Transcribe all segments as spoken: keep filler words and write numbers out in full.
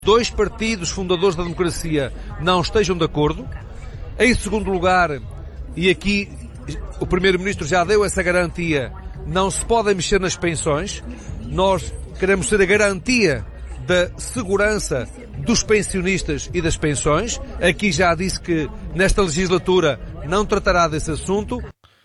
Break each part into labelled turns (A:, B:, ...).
A: dois partidos fundadores da democracia não estejam de acordo. Em segundo lugar, e aqui o Primeiro-Ministro já deu essa garantia, não se podem mexer nas pensões. Nós queremos ser a garantia da segurança dos pensionistas e das pensões. Aqui já disse que nesta legislatura não tratará desse assunto.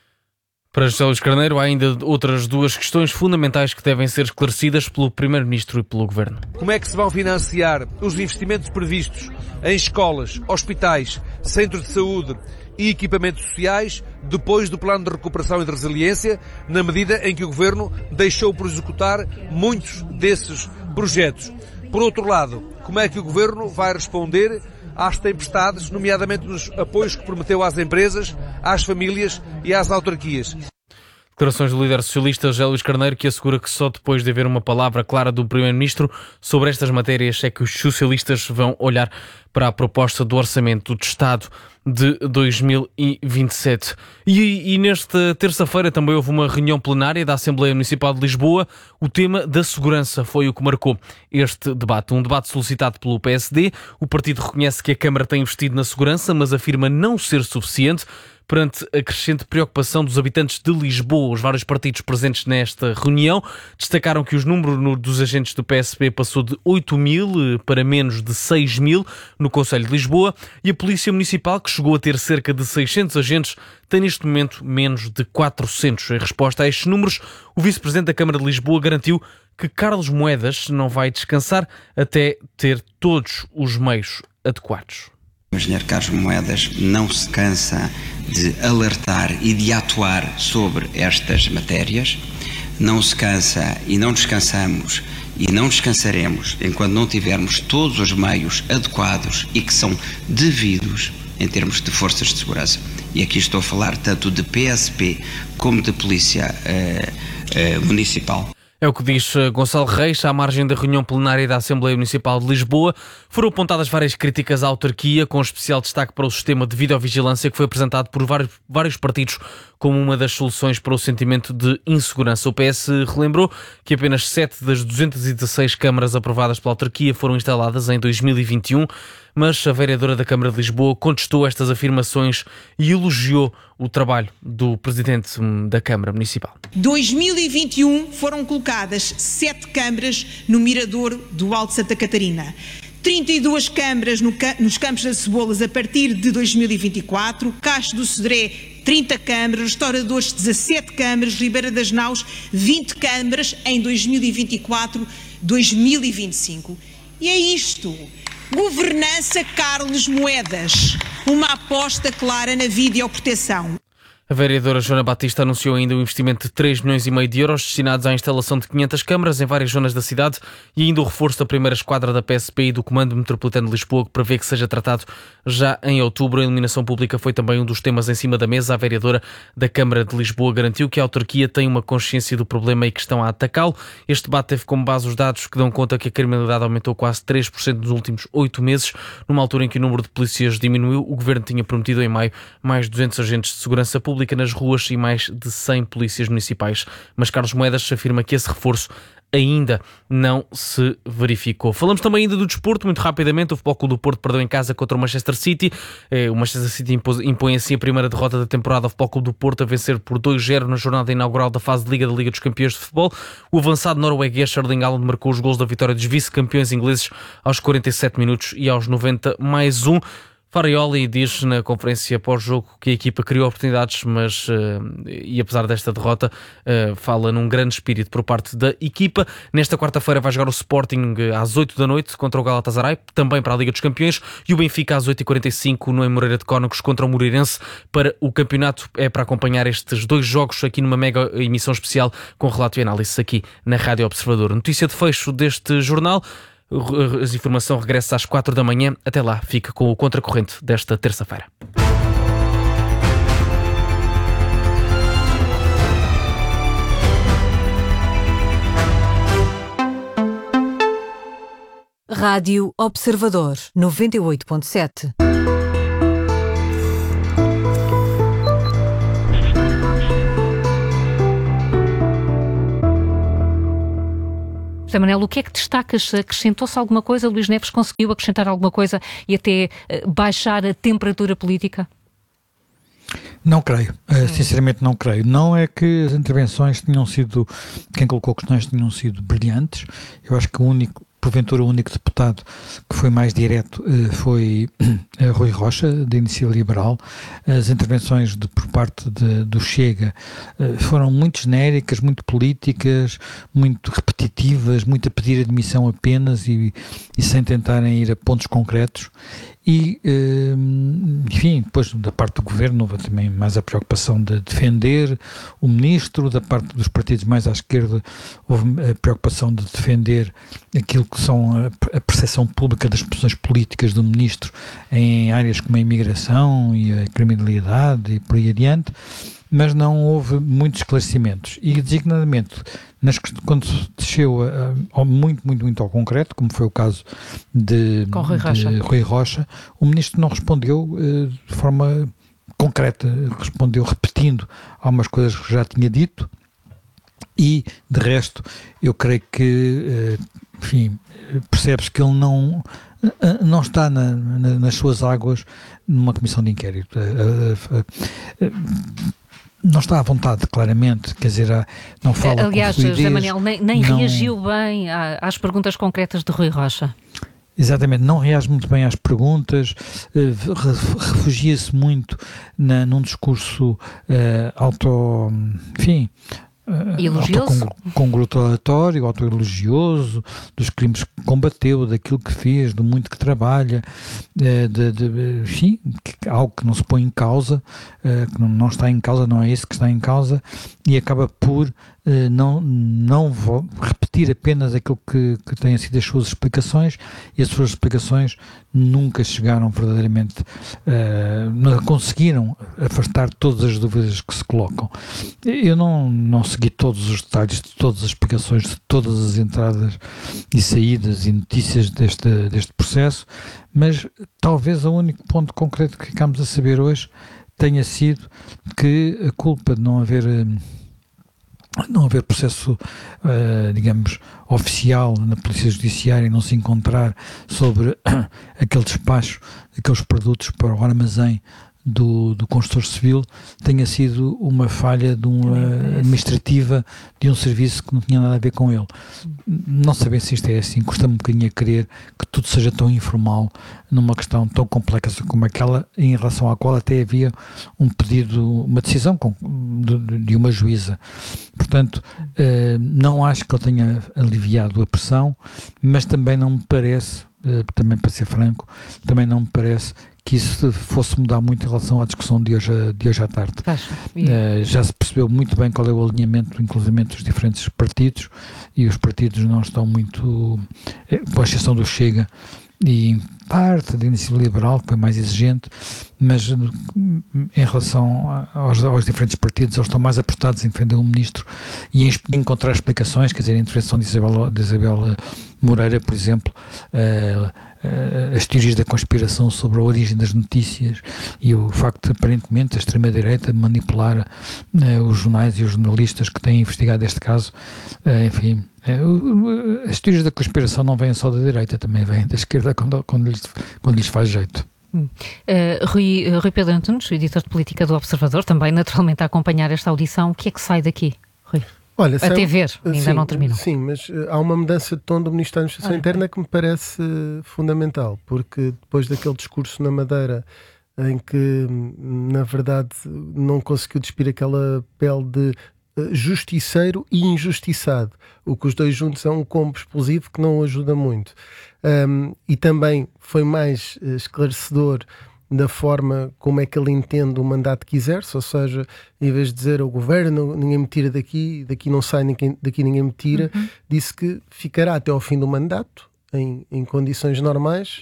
B: Para José Luís Carneiro, há ainda outras duas questões fundamentais que devem ser esclarecidas pelo Primeiro-Ministro e pelo Governo.
A: Como é que se vão financiar os investimentos previstos em escolas, hospitais, centros de saúde e equipamentos sociais depois do Plano de Recuperação e de Resiliência, na medida em que o Governo deixou por executar muitos desses projetos? Por outro lado, como é que o Governo vai responder às tempestades, nomeadamente nos apoios que prometeu às empresas, às famílias e às autarquias?
B: Declarações do líder socialista José Luís Carneiro, que assegura que só depois de haver uma palavra clara do Primeiro-Ministro sobre estas matérias é que os socialistas vão olhar para a proposta do Orçamento do Estado de dois mil e vinte e sete. E, e nesta terça-feira também houve uma reunião plenária da Assembleia Municipal de Lisboa. O tema da segurança foi o que marcou este debate. Um debate solicitado pelo P S D. O partido reconhece que a Câmara tem investido na segurança, mas afirma não ser suficiente. Perante a crescente preocupação dos habitantes de Lisboa, os vários partidos presentes nesta reunião destacaram que o número dos agentes do P S P passou de oito mil para menos de seis mil no Concelho de Lisboa, e a Polícia Municipal, que chegou a ter cerca de seiscentos agentes, tem neste momento menos de quatrocentos. Em resposta a estes números, o Vice-Presidente da Câmara de Lisboa garantiu que Carlos Moedas não vai descansar até ter todos os meios adequados.
C: O engenheiro Carlos Moedas não se cansa de alertar e de atuar sobre estas matérias, não se cansa e não descansamos e não descansaremos enquanto não tivermos todos os meios adequados e que são devidos em termos de forças de segurança. E aqui estou a falar tanto de P S P como de Polícia eh, eh, Municipal.
B: É o que diz Gonçalo Reis. À margem da reunião plenária da Assembleia Municipal de Lisboa, foram apontadas várias críticas à autarquia, com especial destaque para o sistema de videovigilância, que foi apresentado por vários, vários partidos como uma das soluções para o sentimento de insegurança. O P S relembrou que apenas sete das duzentas e dezasseis câmaras aprovadas pela autarquia foram instaladas em dois mil e vinte e um, mas a vereadora da Câmara de Lisboa contestou estas afirmações e elogiou o trabalho do Presidente da Câmara Municipal.
D: dois mil e vinte e um foram colocadas sete câmaras no Mirador do Alto Santa Catarina, trinta e duas câmaras no, nos Campos das Cebolas a partir de dois mil e vinte e quatro, Castro do Sodré trinta câmaras, Restauradores dezassete câmaras, Ribeira das Naus vinte câmaras em dois mil e vinte e quatro, dois mil e vinte e cinco. E é isto. Governança Carlos Moedas. Uma aposta clara na videoproteção.
B: A vereadora Joana Batista anunciou ainda um investimento de três milhões e meio de euros destinados à instalação de quinhentas câmaras em várias zonas da cidade e ainda o reforço da primeira esquadra da P S P e do Comando Metropolitano de Lisboa, que prevê que seja tratado já em outubro. A iluminação pública foi também um dos temas em cima da mesa. A vereadora da Câmara de Lisboa garantiu que a autarquia tem uma consciência do problema e que estão a atacá-lo. Este debate teve como base os dados que dão conta que a criminalidade aumentou quase três por cento nos últimos oito meses, numa altura em que o número de polícias diminuiu. O Governo tinha prometido em maio mais duzentos agentes de segurança pública nas ruas e mais de cem polícias municipais. Mas Carlos Moedas afirma que esse reforço ainda não se verificou. Falamos também ainda do desporto, muito rapidamente. O Futebol Clube do Porto perdeu em casa contra o Manchester City. O Manchester City impõe assim a primeira derrota da temporada. O Futebol Clube do Porto a vencer por dois a zero na jornada inaugural da fase de Liga da Liga dos Campeões de Futebol. O avançado norueguês Erling Haaland marcou os gols da vitória dos vice-campeões ingleses aos quarenta e sete minutos e aos noventa mais um. Farioli diz na conferência pós-jogo que a equipa criou oportunidades, mas, uh, e apesar desta derrota, uh, fala num grande espírito por parte da equipa. Nesta quarta-feira vai jogar o Sporting às oito da noite contra o Galatasaray, também para a Liga dos Campeões, e o Benfica às oito e quarenta e cinco no Moreira de Cónegos contra o Moreirense para o campeonato. É para acompanhar estes dois jogos aqui numa mega emissão especial com relato e análise aqui na Rádio Observador. Notícia de fecho deste jornal. A informação regressa às quatro da manhã. Até lá, fica com o Contracorrente desta terça-feira.
E: Rádio Observador noventa e oito ponto sete.
F: José Manuel, o que é que destacas? Acrescentou-se alguma coisa? Luís Neves conseguiu acrescentar alguma coisa e até uh, baixar a temperatura política?
G: Não creio, uh, sinceramente não creio. Não é que as intervenções tenham sido, quem colocou questões tenham sido brilhantes. Eu acho que o único, porventura o único deputado que foi mais direto uh, foi uh, Rui Rocha, da Iniciativa Liberal. As intervenções de, por parte de, do Chega uh, foram muito genéricas, muito políticas, muito repetitivas, muito a pedir admissão apenas e, e sem tentarem ir a pontos concretos. E, enfim, depois da parte do governo houve também mais a preocupação de defender o ministro, da parte dos partidos mais à esquerda houve a preocupação de defender aquilo que são a percepção pública das posições políticas do ministro em áreas como a imigração e a criminalidade e por aí adiante, mas não houve muitos esclarecimentos. E, designadamente, nas, quando se desceu a, a, muito, muito, muito ao concreto, como foi o caso de,
F: Com Rui Rocha.
G: de Rui Rocha, o ministro não respondeu uh, de forma concreta, respondeu repetindo algumas coisas que já tinha dito e, de resto, eu creio que, uh, enfim, percebe-se que ele não... não está na, na, nas suas águas numa comissão de inquérito. Não está à vontade, claramente, quer dizer, não fala
F: Aliás,
G: com fluidez,
F: José Manuel nem, nem
G: não...
F: reagiu bem às perguntas concretas de Rui Rocha.
G: Exatamente, não reage muito bem às perguntas, refugia-se muito na, num discurso uh, auto... enfim... autocongratulatório, autoelogioso, dos crimes que combateu, daquilo que fez, do muito que trabalha, de, de, de, enfim, algo que não se põe em causa, que não, não está em causa, não é isso que está em causa, e acaba por uh, não, não vou repetir apenas aquilo que, que têm sido as suas explicações, e as suas explicações nunca chegaram verdadeiramente, uh, não conseguiram afastar todas as dúvidas que se colocam. Eu não, não segui todos os detalhes de todas as explicações, de todas as entradas e saídas e notícias deste, deste processo, mas talvez o único ponto concreto que ficámos a saber hoje tenha sido que a culpa de não haver... não haver processo, uh, digamos, oficial na Polícia Judiciária e não se encontrar sobre aquele despacho, aqueles produtos para o armazém do, do construtor civil, tenha sido uma falha de uma administrativa de um serviço que não tinha nada a ver com ele. Não saber se isto é assim, custa-me um bocadinho a crer que tudo seja tão informal numa questão tão complexa como aquela, em relação à qual até havia um pedido, uma decisão de, de uma juíza. Portanto, não acho que ele tenha aliviado a pressão, mas também não me parece, também para ser franco, também não me parece que isso fosse mudar muito em relação à discussão de hoje, de hoje à tarde. Uh, já se percebeu muito bem qual é o alinhamento, inclusive, dos diferentes partidos, e os partidos não estão muito, com exceção do Chega, e em parte da Iniciativa Liberal, que foi mais exigente, mas em relação aos, aos diferentes partidos, eles estão mais apostados em defender o ministro e em encontrar explicações, quer dizer, a intervenção de Isabel, de Isabel Moreira, por exemplo, uh, uh, as teorias da conspiração sobre a origem das notícias e o facto de, aparentemente, a extrema-direita manipular uh, os jornais e os jornalistas que têm investigado este caso, uh, enfim... As teorias da conspiração não vêm só da direita, também vêm da esquerda quando, quando, lhes, quando lhes faz jeito.
F: Hum. Uh, Rui, Rui Pedro Antunes, editor de política do Observador, também naturalmente a acompanhar esta audição. O que é que sai daqui, Rui?
H: Olha,
F: até ver, ainda
H: sim,
F: não terminou.
H: Sim, mas uh, há uma mudança de tom do Ministro da Administração ah, Interna que me parece uh, fundamental, porque depois daquele discurso na Madeira em que, na verdade, não conseguiu despir aquela pele de justiceiro e injustiçado, o que os dois juntos é um combo explosivo que não ajuda muito. Um, e também foi mais esclarecedor da forma como é que ele entende o mandato que exerce, ou seja, em vez de dizer ao governo ninguém me tira daqui, daqui não sai, ninguém, daqui ninguém me tira, uhum. disse que ficará até ao fim do mandato, em, em condições normais,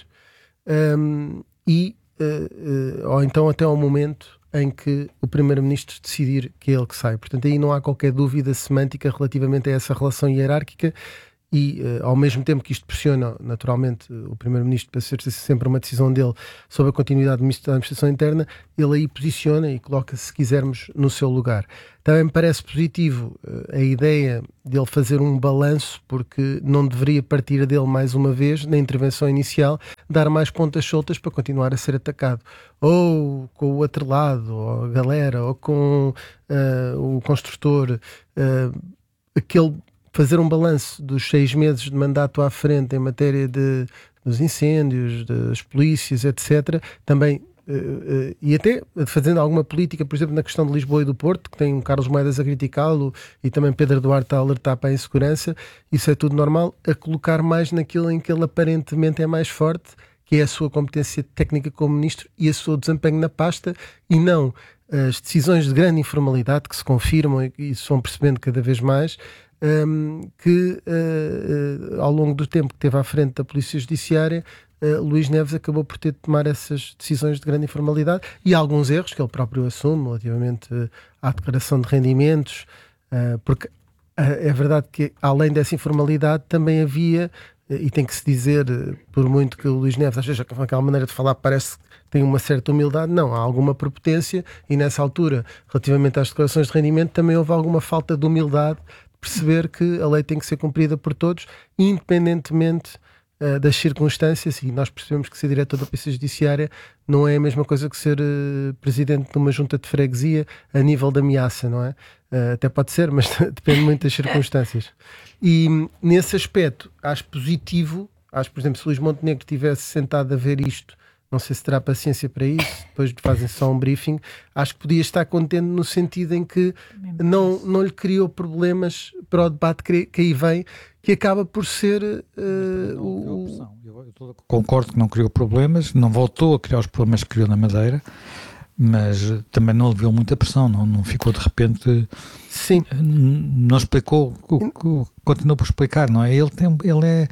H: um, e uh, uh, ou então até ao momento em que o Primeiro-Ministro decidir que é ele que sai. Portanto, aí não há qualquer dúvida semântica relativamente a essa relação hierárquica e uh, ao mesmo tempo que isto pressiona naturalmente o Primeiro-Ministro para ser sempre uma decisão dele sobre a continuidade do Ministro da Administração Interna, ele aí posiciona e coloca-se, se quisermos, no seu lugar. Também me parece positivo uh, a ideia dele fazer um balanço, porque não deveria partir dele mais uma vez, na intervenção inicial, dar mais pontas soltas para continuar a ser atacado. Ou com o outro lado, ou a galera, ou com uh, o construtor, uh, aquele... fazer um balanço dos seis meses de mandato à frente em matéria de, dos incêndios, das polícias, etcétera. Também, uh, uh, e até fazendo alguma política, por exemplo, na questão de Lisboa e do Porto, que tem um Carlos Moedas a criticá-lo e também Pedro Duarte a alertar para a insegurança, isso é tudo normal, a colocar mais naquilo em que ele aparentemente é mais forte, que é a sua competência técnica como ministro e o seu desempenho na pasta, e não as decisões de grande informalidade que se confirmam e se vão percebendo cada vez mais, Um, que uh, uh, ao longo do tempo que esteve à frente da Polícia Judiciária, uh, Luís Neves acabou por ter de tomar essas decisões de grande informalidade e alguns erros que ele próprio assume relativamente uh, à declaração de rendimentos, uh, porque uh, é verdade que além dessa informalidade também havia, uh, e tem que se dizer, uh, por muito que o Luís Neves às vezes com aquela maneira de falar parece que tem uma certa humildade, não, há alguma prepotência, e nessa altura, relativamente às declarações de rendimento, também houve alguma falta de humildade, perceber que a lei tem que ser cumprida por todos, independentemente uh, das circunstâncias, e nós percebemos que ser diretor da Polícia Judiciária não é a mesma coisa que ser uh, presidente de uma junta de freguesia a nível de ameaça, não é? Uh, até pode ser, mas depende muito das circunstâncias. E nesse aspecto, acho positivo, acho, por exemplo, se Luís Montenegro tivesse sentado a ver isto, não sei se terá paciência para isso, depois fazem só um briefing, acho que podia estar contente no sentido em que não, não lhe criou problemas para o debate que, que aí vem, que acaba por ser uh, o...
G: Eu, eu concordo que não criou problemas, não voltou a criar os problemas que criou na Madeira, mas também não lhe viu muita pressão, não, não ficou de repente...
H: Sim.
G: Não explicou, continuou por explicar, não é? Ele, tem, ele é...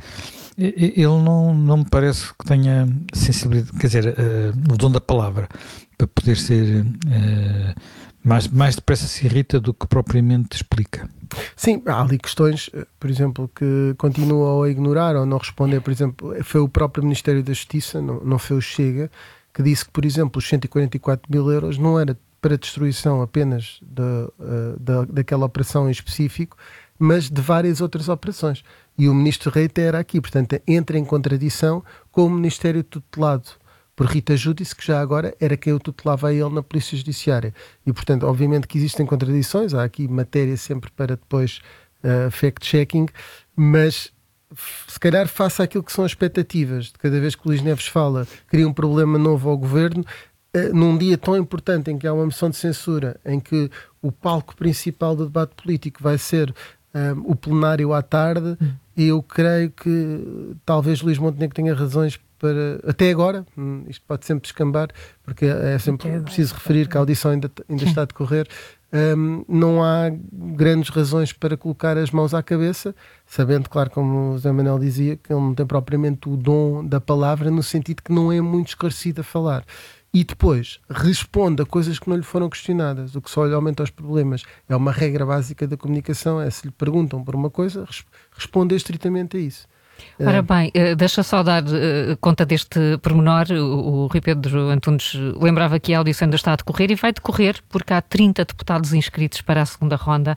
G: Ele não, não me parece que tenha sensibilidade, quer dizer, uh, o dom da palavra, para poder ser uh, mais, mais depressa se irrita do que propriamente explica.
H: Sim, há ali questões, por exemplo, que continuam a ignorar ou não responder. Por exemplo, foi o próprio Ministério da Justiça, não, não foi o Chega, que disse que, por exemplo, os cento e quarenta e quatro mil euros não era para destruição apenas da, da, daquela operação em específico, mas de várias outras operações. E o Ministro reitera aqui, portanto, entra em contradição com o Ministério tutelado por Rita Giudice, que já agora era quem o tutelava a ele na Polícia Judiciária. E, portanto, obviamente que existem contradições, há aqui matéria sempre para depois uh, fact-checking, mas se calhar faça aquilo que são as expectativas de cada vez que o Luís Neves fala, cria um problema novo ao Governo, uh, num dia tão importante em que há uma moção de censura, em que o palco principal do debate político vai ser Um, o plenário à tarde, hum. eu creio que talvez Luís Montenegro tenha razões para, até agora, hum, isto pode sempre descambar, porque é sempre é preciso referir que a audição ainda, ainda está a decorrer, um, não há grandes razões para colocar as mãos à cabeça, sabendo, claro, como o José Manuel dizia, que ele não tem propriamente o dom da palavra, no sentido que não é muito esclarecido a falar. E depois responde a coisas que não lhe foram questionadas, o que só lhe aumenta os problemas. É uma regra básica da comunicação, é se lhe perguntam por uma coisa, responder estritamente a isso.
F: Ora bem, deixa só dar conta deste pormenor. O Rui Pedro Antunes lembrava que a audição ainda está a decorrer e vai decorrer porque há trinta deputados inscritos para a segunda ronda.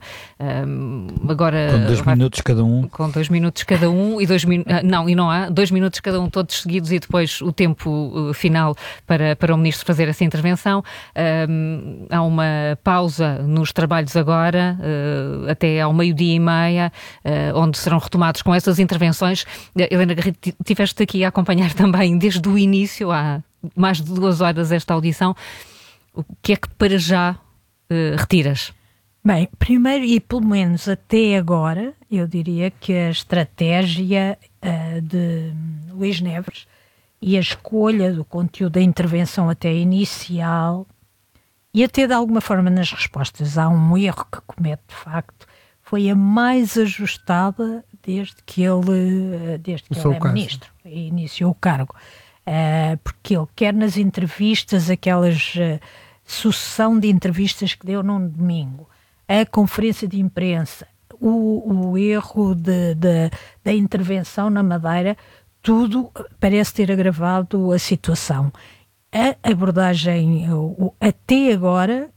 F: Agora,
G: com dois
F: vai,
G: minutos cada um.
F: Com dois minutos cada um e dois minutos. Não, e não há. Dois minutos cada um, todos seguidos, e depois o tempo final para, para o Ministro fazer essa intervenção. Há uma pausa nos trabalhos agora, até ao meio-dia e meia, onde serão retomados com essas intervenções. Helena Garrido, estiveste aqui a acompanhar também desde o início, há mais de duas horas, esta audição. O que é que para já uh, retiras?
I: Bem, primeiro e pelo menos até agora, eu diria que a estratégia uh, de Luís Neves e a escolha do conteúdo da intervenção até inicial e até de alguma forma nas respostas há um erro que comete de facto, foi a mais ajustada desde que ele, desde que ele é caso. ministro e iniciou o cargo. Uh, porque ele quer nas entrevistas, aquelas uh, sucessão de entrevistas que deu num domingo, a conferência de imprensa, o, o erro de, de, da intervenção na Madeira, tudo parece ter agravado a situação. A abordagem, o, até agora,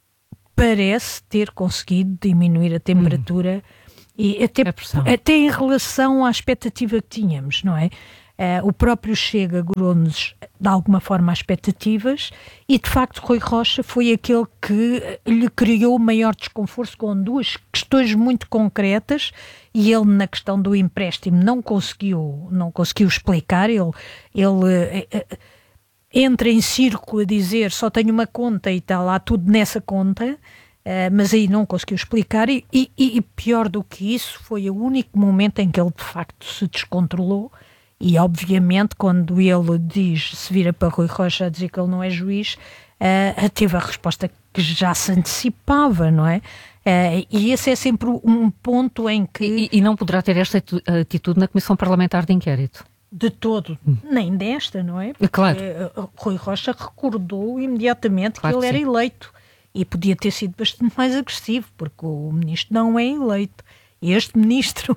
I: parece ter conseguido diminuir a temperatura hum. e até, até em relação à expectativa que tínhamos, não é? Uh, o próprio Chega agorou-nos de alguma forma as expectativas e de facto Rui Rocha foi aquele que lhe criou maior desconforto com duas questões muito concretas e ele na questão do empréstimo não conseguiu, não conseguiu explicar, ele, ele uh, uh, entra em círculo a dizer só tenho uma conta e está lá tudo nessa conta, uh, mas aí não conseguiu explicar e, e, e pior do que isso foi o único momento em que ele de facto se descontrolou. E, obviamente, quando ele diz, se vira para Rui Rocha a dizer que ele não é juiz, uh, teve a resposta que já se antecipava, não é? Uh, e esse é sempre um ponto em que...
F: E, e não poderá ter esta atitude na Comissão Parlamentar de Inquérito?
I: De todo, hum. nem desta, não é? Porque
F: claro.
I: uh, Rui Rocha recordou imediatamente
F: claro
I: que ele
F: que
I: era eleito. E podia ter sido bastante mais agressivo, porque o ministro não é eleito. E este ministro...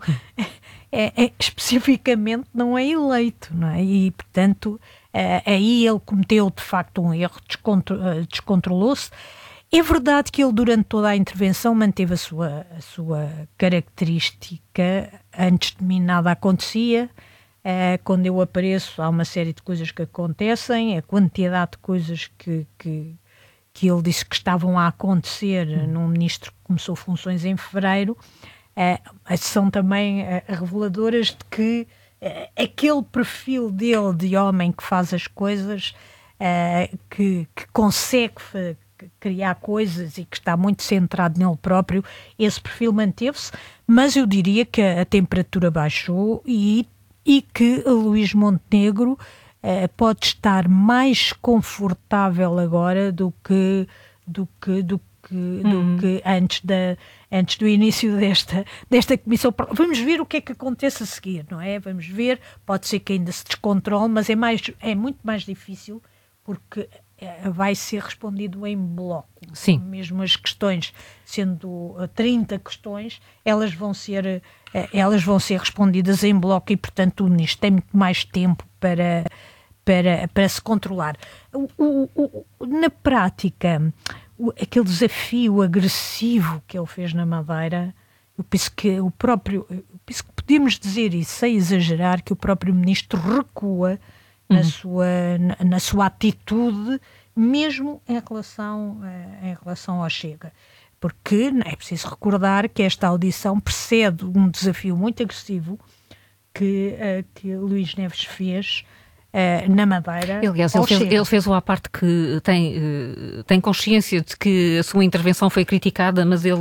I: É, é, especificamente não é eleito, não é? E, portanto, é, aí ele cometeu, de facto, um erro, descontro, descontrolou-se. É verdade que ele, durante toda a intervenção, manteve a sua, a sua característica. Antes de mim nada acontecia. É, quando eu apareço, há uma série de coisas que acontecem, a quantidade de coisas que, que, que ele disse que estavam a acontecer hum. num ministro que começou funções em fevereiro, Uh, são também uh, reveladoras de que uh, aquele perfil dele de homem que faz as coisas, uh, que, que consegue f- criar coisas e que está muito centrado nele próprio, esse perfil manteve-se, mas eu diria que a, a temperatura baixou e, e que Luís Montenegro uh, pode estar mais confortável agora do que, do que, do que Que, do que antes, da, antes do início desta, desta comissão. Vamos ver o que é que acontece a seguir, não é? Vamos ver, pode ser que ainda se descontrole, mas é, mais, é muito mais difícil porque vai ser respondido em bloco.
F: Sim.
I: Mesmo as questões, sendo trinta questões, elas vão ser, elas vão ser respondidas em bloco e, portanto, o ministro tem muito mais tempo para, para, para se controlar. O, o, o, na prática... aquele desafio agressivo que ele fez na Madeira, eu penso que o próprio, eu penso que podemos dizer isso sem exagerar, que o próprio ministro recua uhum. na, sua, na, na sua atitude, mesmo em relação, em relação ao Chega. Porque é preciso recordar que esta audição precede um desafio muito agressivo que, que Luís Neves fez Uh, na Madeira.
F: Aliás, ele fez, ele fez o à parte que tem, uh, tem consciência de que a sua intervenção foi criticada, mas ele,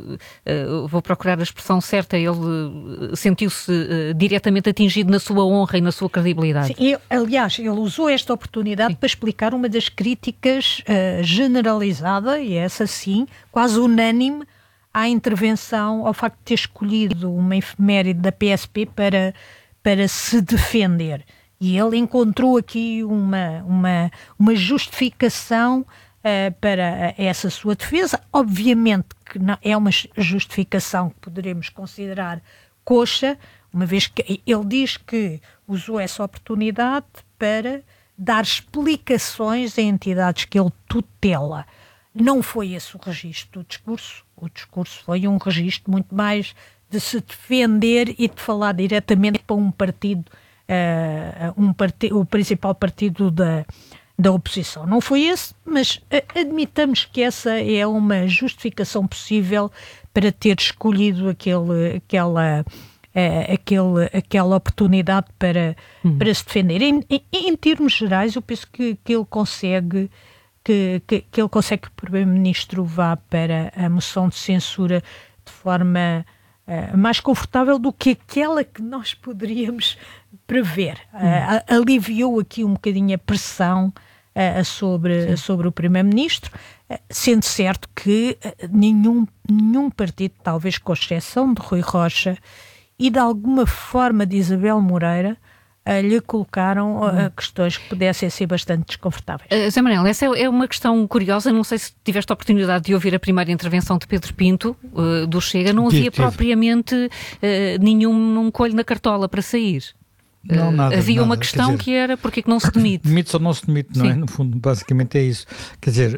F: uh, vou procurar a expressão certa, ele uh, sentiu-se uh, diretamente atingido na sua honra e na sua credibilidade.
I: Sim, eu, aliás, ele usou esta oportunidade sim. para explicar uma das críticas uh, generalizada, e essa sim, quase unânime, à intervenção, ao facto de ter escolhido uma efeméride da P S P para, para se defender. E ele encontrou aqui uma, uma, uma justificação uh, para essa sua defesa. Obviamente que não, é uma justificação que poderemos considerar coxa, uma vez que ele diz que usou essa oportunidade para dar explicações a entidades que ele tutela. Não foi esse o registro do discurso. O discurso foi um registro muito mais de se defender e de falar diretamente para um partido Uh, um part... o principal partido da, da oposição. Não foi esse, mas uh, admitamos que essa é uma justificação possível para ter escolhido aquele, aquela, uh, aquele, aquela oportunidade para, uhum. para se defender. Em, em, em termos gerais, eu penso que, que ele consegue que, que, que ele consegue que o Primeiro-Ministro vá para a moção de censura de forma uh, mais confortável do que aquela que nós poderíamos prever. Hum. Uh, aliviou aqui um bocadinho a pressão uh, sobre, sobre o Primeiro-Ministro, uh, sendo certo que uh, nenhum, nenhum partido, talvez com exceção de Rui Rocha e de alguma forma de Isabel Moreira, uh, lhe colocaram uh, questões que pudessem ser bastante desconfortáveis.
F: Uh, Zé Manuel, essa é uma questão curiosa. Não sei se tiveste a oportunidade de ouvir a primeira intervenção de Pedro Pinto, uh, do Chega. Não havia tive, propriamente uh, nenhum um coelho na cartola para sair.
G: Não, nada,
F: havia
G: nada.
F: uma questão dizer, que era porque é que não se demite?
G: Demite ou não se demite, não é? No fundo, basicamente é isso. Quer dizer,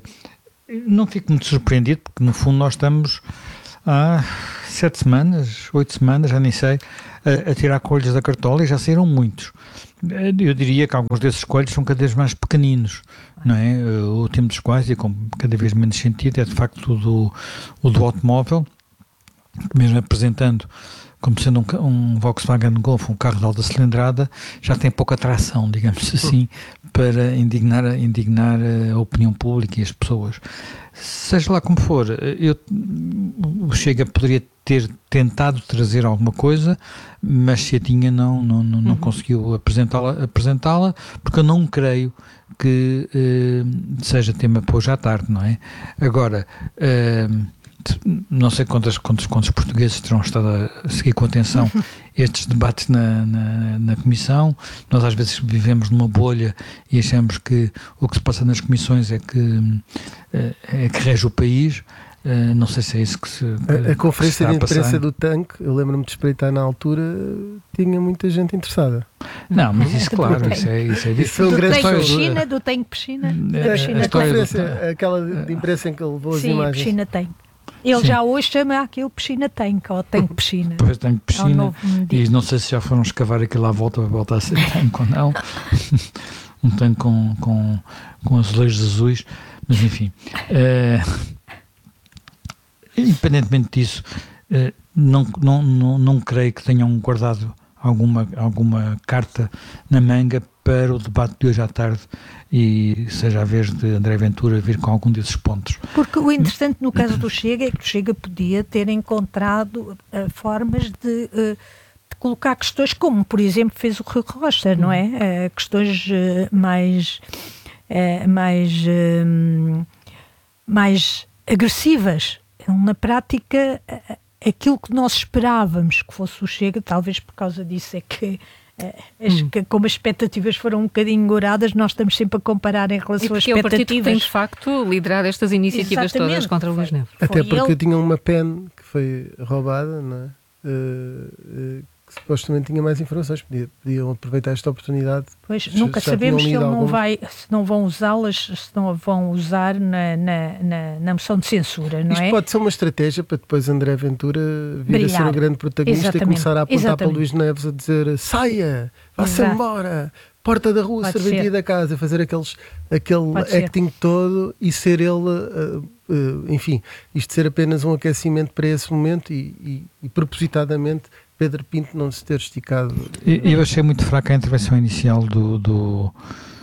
G: uh, não fico muito surpreendido, porque no fundo nós estamos há sete semanas, oito semanas, já nem sei, a, a tirar coelhos da cartola, e já saíram muitos. Eu diria que alguns desses coelhos são cada vez mais pequeninos, não é? O último dos quais, e com cada vez menos sentido, é de facto o do, o do automóvel, mesmo apresentando como sendo um, um Volkswagen Golf, um carro de alta cilindrada, já tem pouca tração, digamos assim, para indignar, indignar a opinião pública e as pessoas. Seja lá como for, eu, o Chega poderia ter tentado trazer alguma coisa, mas se a tinha não, não, não, não uhum. conseguiu apresentá-la, apresentá-la, porque eu não creio que uh, seja tema para hoje à tarde, não é? Agora, uh, não sei quantos, quantos, quantos portugueses terão estado a seguir com atenção estes debates na, na, na Comissão. Nós às vezes vivemos numa bolha e achamos que o que se passa nas comissões é que, é que rege o país. Não sei se é isso que se que,
H: A, a conferência
G: que
H: de imprensa do Tanque, eu lembro-me de espreitar na altura, tinha muita gente interessada.
G: Não, mas isso, claro, isso é, isso é
H: isso um grande
I: do piscina, do Tanque Piscina.
H: A, piscina a conferência, aquela de imprensa em que ele levou as
I: Sim,
H: imagens.
I: Sim, Piscina Tanque. Ele Sim. já hoje chama aquilo piscina tanque, ou tanque piscina.
G: Pois, tanque piscina, é e não sei se já foram escavar aquilo à volta para voltar a ser tanque ou não. Um tanque com, com, com azulejos azuis, mas enfim. Uh, independentemente disso, uh, não, não, não, não creio que tenham guardado alguma, alguma carta na manga para o debate de hoje à tarde, e seja a vez de André Ventura vir com algum desses pontos.
I: Porque o interessante no caso do Chega é que o Chega podia ter encontrado uh, formas de, uh, de colocar questões como, por exemplo, fez o Rui Rocha, não é? Uh, questões uh, mais, uh, mais, uh, mais agressivas. Na prática, uh, aquilo que nós esperávamos que fosse o Chega, talvez por causa disso é que As, hum. como as expectativas foram um bocadinho goradas, nós estamos sempre a comparar em relação às expectativas.
F: E porque é o partido que tem, de facto, liderado estas iniciativas Exatamente. todas contra o Luís Neves.
H: Até
I: foi
H: porque
I: ele...
H: tinha uma pen que foi roubada, não é? Uh, uh, que supostamente tinha mais informações, podiam, podiam aproveitar esta oportunidade.
I: Pois, já, nunca já sabemos se, ele não vai, se não vão usá-las, se não a vão usar na, na, na, na moção de censura, não
H: Isto
I: é?
H: Isto pode ser uma estratégia para depois André Ventura vir Brilhar. a ser o grande protagonista Exatamente. e começar a apontar Exatamente. para Luís Neves a dizer saia, vá-se embora, porta da rua, serventia da casa, fazer aqueles, aquele pode acting ser. todo e ser ele, uh, uh, enfim, isto ser apenas um aquecimento para esse momento e, e, e propositadamente Pedro Pinto não se ter esticado.
G: Eu, eu achei muito fraca a intervenção inicial do do, uh,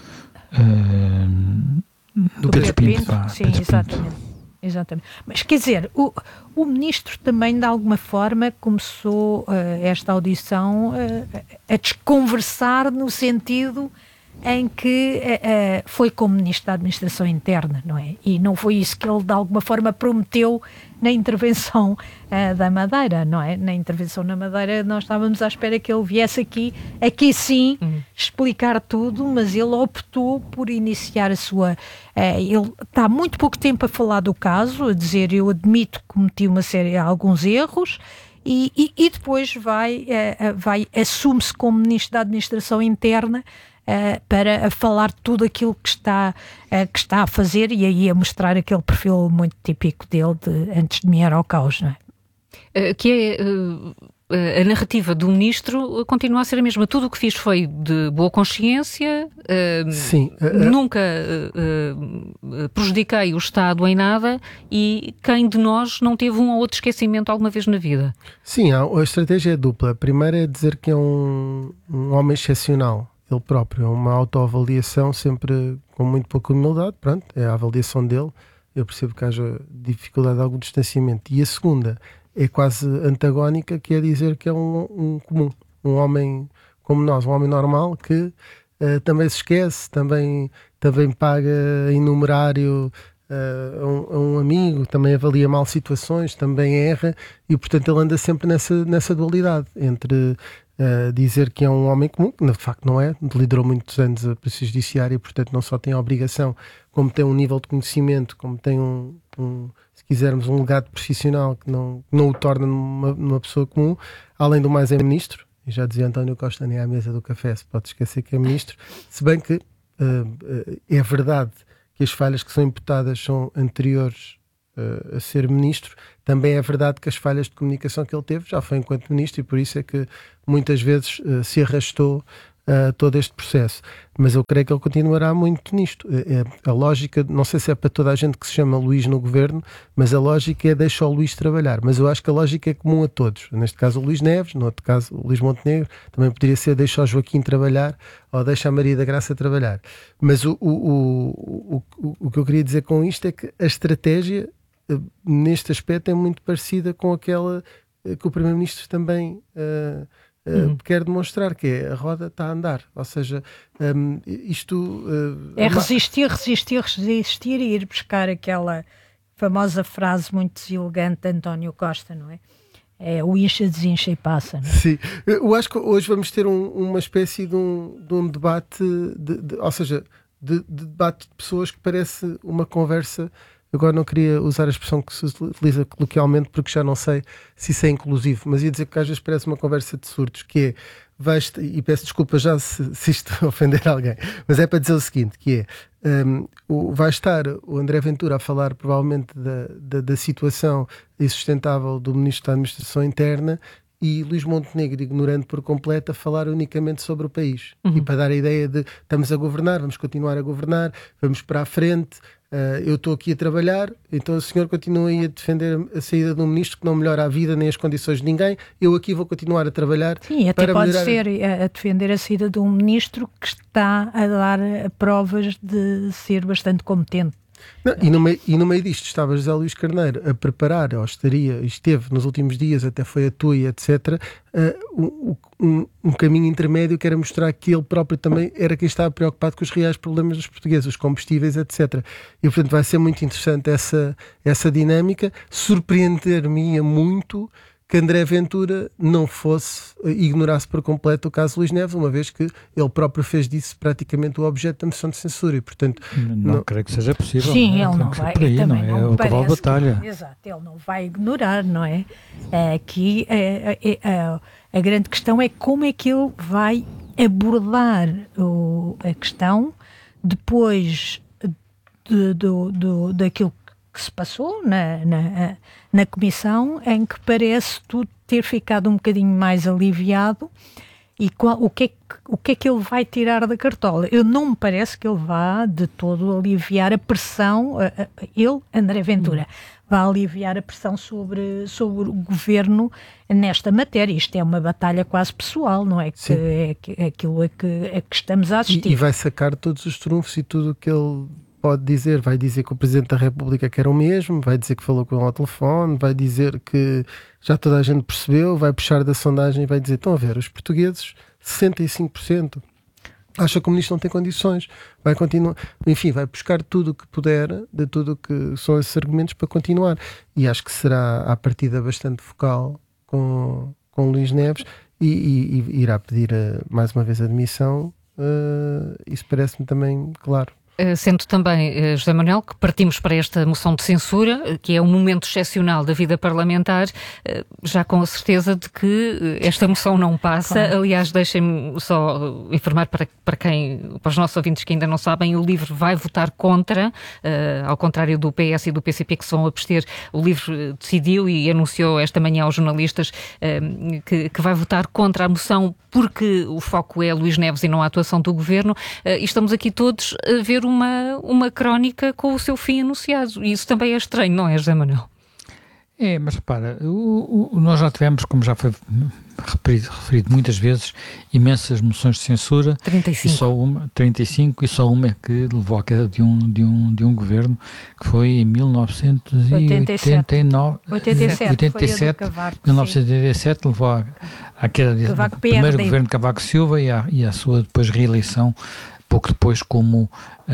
G: do Pedro, Pedro Pinto. Pinto pá,
I: sim,
G: Pedro
I: exatamente.
G: Pinto.
I: Exatamente. Mas quer dizer, o, o ministro também de alguma forma começou uh, esta audição uh, a desconversar no sentido em que uh, foi como ministro da Administração Interna, não é? E não foi isso que ele de alguma forma prometeu na intervenção uh, da Madeira, não é? Na intervenção na Madeira nós estávamos à espera que ele viesse aqui, aqui sim, uhum. explicar tudo, mas ele optou por iniciar a sua... Uh, ele está há muito pouco tempo a falar do caso, a dizer eu admito que cometi uma série, alguns erros, e, e, e depois vai, uh, vai assume-se como ministro da Administração Interna Uh, para falar tudo aquilo que está, uh, que está a fazer e aí a mostrar aquele perfil muito típico dele de, antes de mirar ao caos, não é?
F: Uh, que é uh, a narrativa do ministro continua a ser a mesma. Tudo o que fiz foi de boa consciência, uh,
H: Sim, uh,
F: nunca uh, uh, prejudiquei o Estado em nada e quem de nós não teve um ou outro esquecimento alguma vez na vida?
H: Sim, a, a estratégia é dupla. A primeira é dizer que é um, um homem excepcional. Ele próprio, é uma autoavaliação sempre com muito pouca humildade, pronto, é a avaliação dele, eu percebo que haja dificuldade de algum distanciamento. E a segunda é quase antagónica, que é dizer que é um, um comum, um homem como nós, um homem normal que uh, também se esquece, também, também paga em numerário uh, a, um, a um amigo, também avalia mal situações, também erra e portanto ele anda sempre nessa, nessa dualidade entre uh, dizer que é um homem comum, que de facto não é, liderou muitos anos a Polícia Judiciária e, portanto, não só tem a obrigação, como tem um nível de conhecimento, como tem um, um se quisermos, um legado profissional que não, não o torna numa, numa pessoa comum. Além do mais, é ministro, e já dizia António Costa, nem à mesa do café se pode esquecer que é ministro, se bem que uh, uh, é verdade que as falhas que são imputadas são anteriores uh, a ser ministro, também é verdade que as falhas de comunicação que ele teve já foi enquanto ministro, e por isso é que muitas vezes uh, se arrastou uh, todo este processo. Mas eu creio que ele continuará muito nisto. É, é, a lógica, não sei se é para toda a gente que se chama Luís no governo, mas a lógica é deixar o Luís trabalhar. Mas eu acho que a lógica é comum a todos. Neste caso o Luís Neves, no outro caso o Luís Montenegro, também poderia ser deixa o Joaquim trabalhar ou deixa a Maria da Graça trabalhar. Mas o, o, o, o, o que eu queria dizer com isto é que a estratégia neste aspecto é muito parecida com aquela que o Primeiro-Ministro também uh, uh, uhum. quer demonstrar, que é a roda está a andar, ou seja, um, isto... Uh,
I: é resistir, resistir, resistir e ir buscar aquela famosa frase muito deselegante de António Costa, não é? É o incha, desincha e passa, não é?
H: Sim, eu acho que hoje vamos ter um, uma espécie de um, de um debate, de, de, ou seja, de, de debate de pessoas que parece uma conversa. Agora não queria usar a expressão que se utiliza coloquialmente porque já não sei se isso é inclusivo, mas ia dizer que às vezes parece uma conversa de surdos, que é, vais, e peço desculpa já se, se isto ofender alguém, mas é para dizer o seguinte, que é, um, o, vai estar o André Ventura a falar provavelmente da, da, da situação insustentável do Ministro da Administração Interna e Luís Montenegro, ignorando por completo, a falar unicamente sobre o país. Uhum. E para dar a ideia de estamos a governar, vamos continuar a governar, vamos para a frente, uh, eu estou aqui a trabalhar, então o senhor continua aí a defender a saída de um ministro que não melhora a vida nem as condições de ninguém, eu aqui vou continuar a trabalhar.
I: Sim, até para pode melhorar... ser a defender a saída de um ministro que está a dar provas de ser bastante competente.
H: Não, e, no meio, e no meio disto estava José Luís Carneiro a preparar, ou estaria, esteve nos últimos dias, até foi a Tui, etcétera, uh, um, um caminho intermédio que era mostrar que ele próprio também era quem estava preocupado com os reais problemas dos portugueses, os combustíveis, etcétera. E portanto vai ser muito interessante essa, essa dinâmica. Surpreender-me-ia muito que André Ventura não fosse, ignorasse por completo o caso Luís Neves, uma vez que ele próprio fez disso praticamente o objeto da moção de censura e, portanto...
G: Não, não creio que seja possível.
I: Sim,
G: não,
I: ele não vai...
G: Aí,
I: também
G: não,
I: não
G: é o cavalo de batalha.
I: Que, exato, ele não vai ignorar, não é? Aqui é, é, é, a grande questão é como é que ele vai abordar o, a questão depois de, do, do, daquilo que se passou na, na, na comissão, em que parece tudo ter ficado um bocadinho mais aliviado. E qual, o, que é que, o que é que ele vai tirar da cartola? Eu não me parece que ele vá de todo aliviar a pressão, a, a, ele, André Ventura, vai aliviar a pressão sobre, sobre o governo nesta matéria. Isto é uma batalha quase pessoal, não é? Que é, é aquilo a que, a que estamos a assistir.
H: E, e vai sacar todos os trunfos e tudo o que ele pode dizer. Vai dizer que o Presidente da República quer o mesmo, vai dizer que falou com ele ao telefone, vai dizer que já toda a gente percebeu, vai puxar da sondagem e vai dizer, estão a ver, os portugueses, sessenta e cinco por cento acha que o ministro não tem condições, vai continuar, enfim, vai buscar tudo o que puder, de tudo o que são esses argumentos para continuar. E acho que será à partida bastante focal com, com Luís Neves e, e, e irá pedir uh, mais uma vez a demissão, uh, isso parece-me também claro.
F: Sendo também, José Manuel, que partimos para esta moção de censura, que é um momento excepcional da vida parlamentar, já com a certeza de que esta moção não passa. Claro. Aliás, deixem-me só informar para, para quem, para os nossos ouvintes que ainda não sabem, o LIVRE vai votar contra, uh, ao contrário do P S e do P C P que se vão abster. O LIVRE decidiu e anunciou esta manhã aos jornalistas uh, que, que vai votar contra a moção porque o foco é Luís Neves e não a atuação do governo. Uh, e estamos aqui todos a ver Uma, uma crónica com o seu fim anunciado. E isso também é estranho, não é, José Manuel?
G: É, mas repara, o, o, nós já tivemos, como já foi referido, referido muitas vezes, imensas moções de censura.
F: trinta e cinco.
G: E só uma, trinta e cinco, e só uma é que levou à queda de um, de um, de um governo, que foi em mil novecentos e oitenta e nove.
I: oitenta e sete,
G: oitenta e sete,
I: Cavaco,
G: mil novecentos e oitenta e sete levou à, à queda de, do primeiro governo de Cavaco Silva e à, e à sua depois reeleição pouco depois como,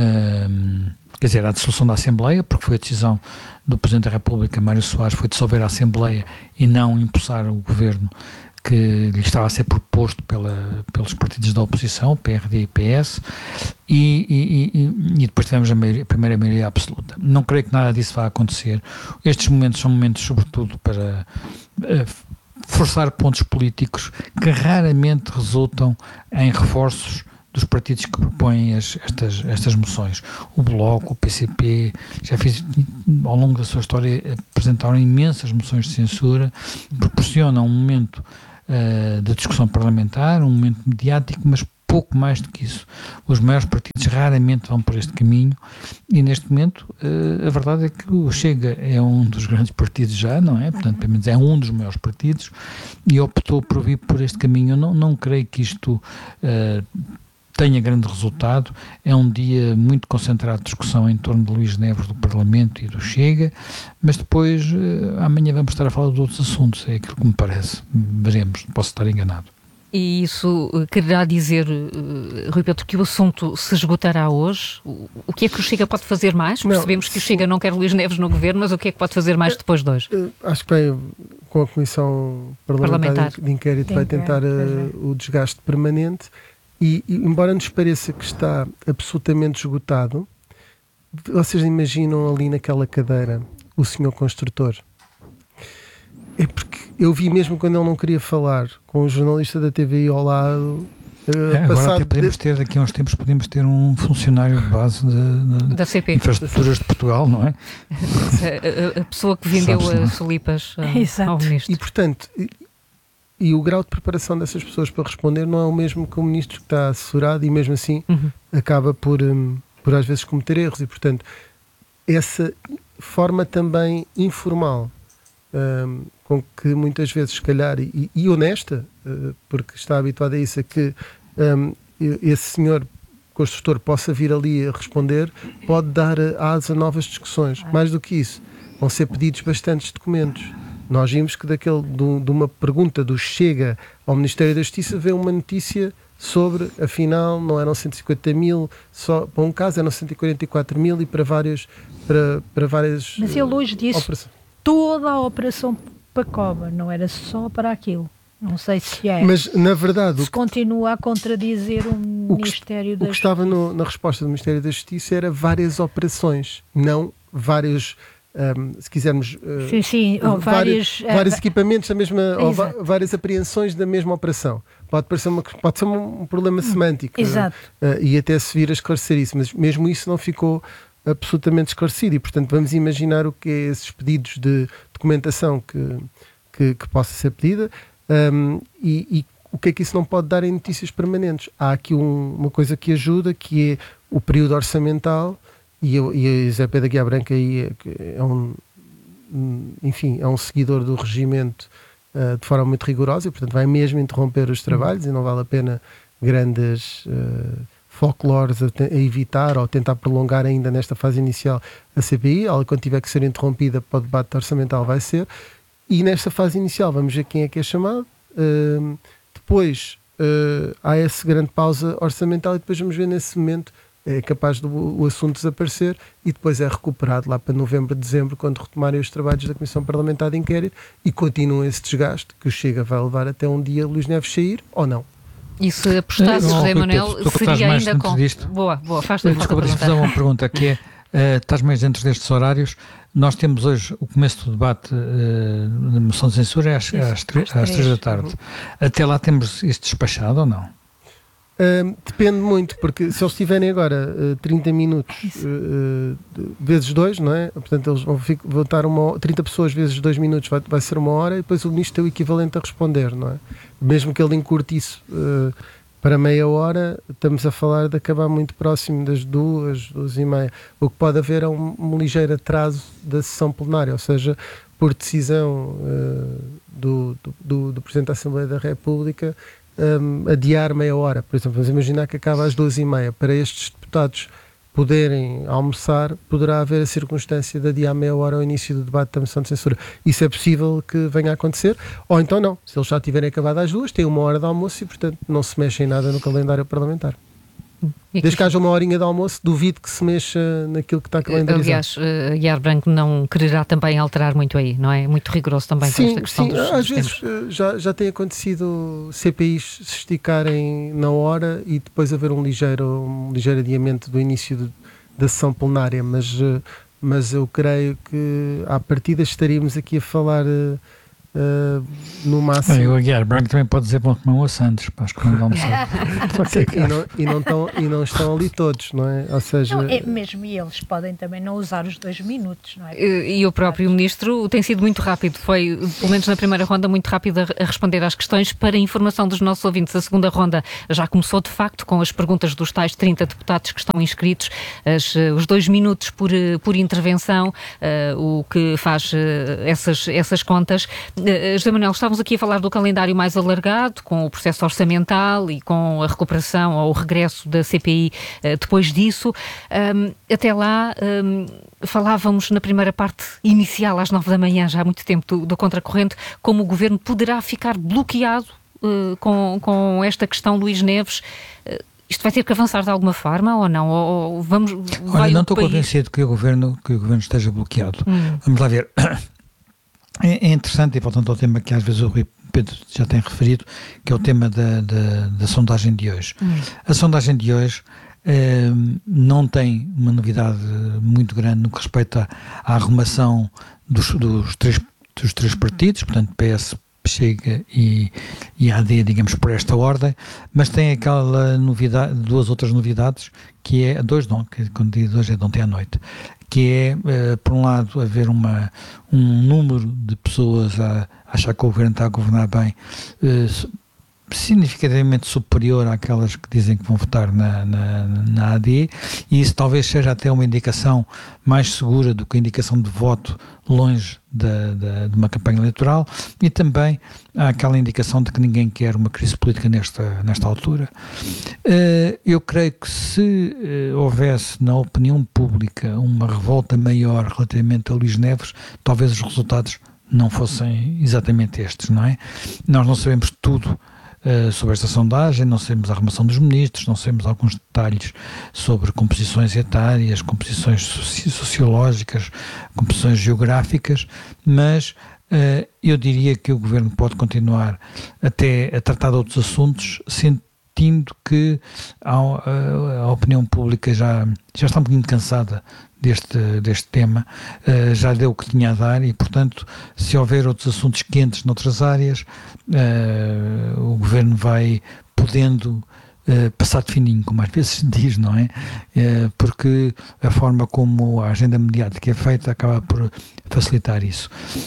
G: uh, quer dizer, a dissolução da Assembleia, porque foi a decisão do Presidente da República, Mário Soares, foi dissolver a Assembleia e não impulsar o governo que lhe estava a ser proposto pela, pelos partidos da oposição, P R D e P S, e, e, e, e depois tivemos a, maioria, a primeira maioria absoluta. Não creio que nada disso vá acontecer. Estes momentos são momentos, sobretudo, para uh, forçar pontos políticos que raramente resultam em reforços dos partidos que propõem as, estas, estas moções. O Bloco, o P C P, já fiz, ao longo da sua história, apresentaram imensas moções de censura, proporcionam um momento uh, de discussão parlamentar, um momento mediático, mas pouco mais do que isso. Os maiores partidos raramente vão por este caminho e, neste momento, uh, a verdade é que o Chega é um dos grandes partidos já, não é? Portanto, pelo menos é um dos maiores partidos e optou por vir por este caminho. Eu não, não creio que isto uh, tenha grande resultado. É um dia muito concentrado de discussão em torno de Luís Neves, do Parlamento e do Chega, mas depois uh, amanhã vamos estar a falar de outros assuntos, é aquilo que me parece. Veremos, posso estar enganado.
F: E isso quererá dizer, uh, Rui Pedro, que o assunto se esgotará hoje? O, o que é que o Chega pode fazer mais? Não, Percebemos que o Chega não quer Luís Neves no governo, mas o que é que pode fazer mais depois de hoje?
H: Uh, acho que bem, com a Comissão Parlamentar, parlamentar. de Inquérito
I: de
H: vai tentar uh, o desgaste permanente e, e, embora nos pareça que está absolutamente esgotado, vocês imaginam ali naquela cadeira o senhor construtor? É porque eu vi mesmo quando ele não queria falar com o jornalista da T V I ao lado. Uh,
G: é, agora até podemos ter, daqui a uns tempos, podemos ter um funcionário de base de, de
F: da C P.
G: Infraestruturas de Portugal, não é?
F: A, a, a pessoa que vendeu as solipas uh, ao ministro.
H: E, portanto, e, e o grau de preparação dessas pessoas para responder não é o mesmo que o ministro que está assessorado e mesmo assim uhum. acaba por, um, por às vezes cometer erros e, portanto, essa forma também informal Um, com que muitas vezes, se calhar, e, e honesta, uh, porque está habituado a isso, a que um, esse senhor construtor possa vir ali a responder, pode dar asa a novas discussões. Mais do que isso, vão ser pedidos bastantes documentos. Nós vimos que daquele, do, de uma pergunta do Chega ao Ministério da Justiça veio uma notícia sobre, afinal, não eram cento e cinquenta mil, só para um caso eram cento e quarenta e quatro mil e para várias, para, para várias
I: Mas ele hoje disse
H: operações.
I: Toda a operação Pacoba, não era só para aquilo. Não sei se é.
H: Mas, na verdade...
I: Se
H: o que,
I: continua a contradizer o, o Ministério da Justiça.
H: O que estava no, na resposta do Ministério da Justiça era várias operações, não vários, um, se quisermos... Uh,
I: sim, sim. Ou
H: vários,
I: vários,
H: vários
I: uh,
H: equipamentos da mesma... Ou várias apreensões da mesma operação. Pode parecer uma, pode ser um problema semântico.
I: Exato.
H: Uh, e até se vir a esclarecer isso. Mas mesmo isso não ficou absolutamente esclarecido e, portanto, vamos imaginar o que é esses pedidos de documentação que, que, que possa ser pedida um, e, e o que é que isso não pode dar em notícias permanentes. Há aqui um, uma coisa que ajuda, que é o período orçamental e, eu, e a Zé Pedro Aguiar Branco aí é, é um enfim, é um seguidor do regimento uh, de forma muito rigorosa e, portanto, vai mesmo interromper os trabalhos e não vale a pena grandes uh, folclores a, a evitar ou tentar prolongar ainda nesta fase inicial a C P I. Ela, quando tiver que ser interrompida para o debate orçamental, vai ser. E nesta fase inicial vamos ver quem é que é chamado. Uh, depois uh, há essa grande pausa orçamental e depois vamos ver nesse momento é capaz do o assunto desaparecer e depois é recuperado lá para novembro, dezembro, quando retomarem os trabalhos da Comissão Parlamentar de Inquérito e continua esse desgaste que o Chega vai levar até um dia Luís Neves sair ou não.
F: E se apostasse, José Manuel, seria ainda com...
G: Disto.
F: Boa, boa, faz-te
G: Desculpa, deixa-me fazer uma pergunta, que é, uh, estás mais dentro destes horários, nós temos hoje o começo do debate uh, na moção de censura às, às, três, às três da tarde. Até lá temos isto despachado ou não?
H: Uh, depende muito, porque se eles tiverem agora uh, trinta minutos uh, uh, vezes dois, não é? Portanto, eles vão, vão estar uma, trinta pessoas vezes dois minutos, vai, vai ser uma hora, e depois o ministro tem o equivalente a responder, não é? Mesmo que ele encurte isso uh, para meia hora, estamos a falar de acabar muito próximo das duas, duas e meia. O que pode haver é um, um ligeiro atraso da sessão plenária, ou seja, por decisão uh, do, do, do, do Presidente da Assembleia da República, Um, adiar meia hora. Por exemplo, vamos imaginar que acaba às duas e meia. Para estes deputados poderem almoçar, poderá haver a circunstância de adiar meia hora ao início do debate da moção de censura. Isso é possível que venha a acontecer, ou então não. Se eles já tiverem acabado às duas, têm uma hora de almoço e, portanto, não se mexe em nada no calendário parlamentar. Desde que haja uma horinha de almoço, duvido que se mexa naquilo que está calendarizado.
F: Aliás, uh, Guiar Branco não quererá também alterar muito aí, não é? Muito rigoroso também
H: sim,
F: com esta questão
H: sim,
F: dos,
H: às
F: dos
H: vezes
F: tempos.
H: já, já tem acontecido C P Is se esticarem na hora e depois haver um ligeiro, um ligeiro adiamento do início de, da sessão plenária, mas, mas eu creio que à partida estaríamos aqui a falar... Uh, no máximo.
G: Bem, o Guiar Branco também pode dizer bom comer o Santos, para as que não vão
H: e, não, e, não estão, e não estão ali todos, não é? Ou seja,
I: não, é mesmo, e eles podem também não usar os dois minutos, não é?
F: E, e o próprio Ministro tem sido muito rápido, foi, pelo menos na primeira ronda, muito rápido a, a responder às questões. Para a informação dos nossos ouvintes, a segunda ronda já começou de facto com as perguntas dos tais trinta deputados que estão inscritos, as, os dois minutos por, por intervenção, uh, o que faz uh, essas, essas contas. Uh, José Manuel, estávamos aqui a falar do calendário mais alargado, com o processo orçamental e com a recuperação ou o regresso da C P I uh, depois disso. Um, até lá, um, falávamos na primeira parte inicial, às nove da manhã, já há muito tempo, do, do Contracorrente, como o Governo poderá ficar bloqueado uh, com, com esta questão Luís Neves. Uh, Isto vai ter que avançar de alguma forma ou não? Ou, ou vamos,
G: Olha, não estou país... convencido que o, governo, que o Governo esteja bloqueado. Hum. Vamos lá ver... É interessante, e voltando ao tema que às vezes o Rui Pedro já tem referido, que é o tema da, da, da sondagem de hoje. Hum. A sondagem de hoje eh, não tem uma novidade muito grande no que respeita à, à arrumação dos, dos, três, dos três partidos, portanto P S, Chega e, e A D, digamos, por esta ordem, mas tem aquela novidade, duas outras novidades, que é, dois não, que quando digo dois é de ontem à noite, que é, uh, por um lado, haver uma, um número de pessoas a, a achar que o governo está a governar bem, uh, significativamente superior àquelas que dizem que vão votar na, na, na A D, e isso talvez seja até uma indicação mais segura do que a indicação de voto longe da, da, de uma campanha eleitoral, e também há aquela indicação de que ninguém quer uma crise política nesta, nesta altura. Uh, eu creio que se uh, houvesse na opinião pública uma revolta maior relativamente a Luís Neves, talvez os resultados não fossem exatamente estes, não é? Nós não sabemos tudo Uh, sobre esta sondagem, não sabemos a arrumação dos ministros, não sabemos alguns detalhes sobre composições etárias, composições soci- sociológicas, composições geográficas, mas uh, eu diria que o Governo pode continuar até a tratar de outros assuntos, sentindo que a, a, a opinião pública já, já está um bocadinho cansada deste, deste tema, uh, já deu o que tinha a dar e, portanto, se houver outros assuntos quentes noutras áreas, uh, o Governo vai podendo uh, passar de fininho, como às vezes se diz, não é? Uh, porque a forma como a agenda mediática é feita acaba por facilitar isso.